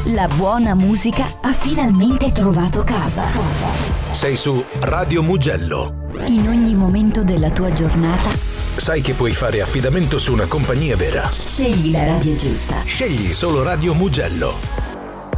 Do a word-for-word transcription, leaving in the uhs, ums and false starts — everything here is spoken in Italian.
La buona musica ha finalmente trovato casa. Sei su Radio Mugello. In ogni momento della tua giornata sai che puoi fare affidamento su una compagnia vera. scegli la radio giusta. Scegli solo Radio Mugello.